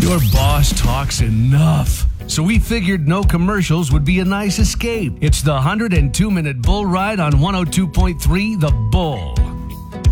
Your boss talks enough. So we figured no commercials would be a nice escape. It's the 102-minute bull ride on 102.3 The Bull.